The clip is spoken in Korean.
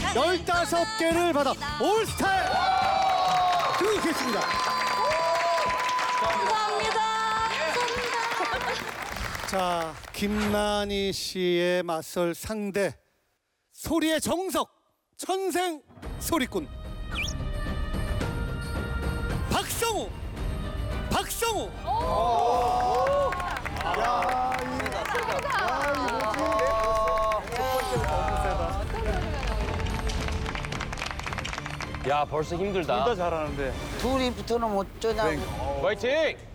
15개를 받아 올스타 등극했습니다. 감사합니다. 자, 김난희 씨의 맞설 상대 소리의 정석 천생 소리꾼 박성우. 야, 벌써 힘들다. 잘하는데. 둘이 붙어는 어쩌냐고. 화이팅!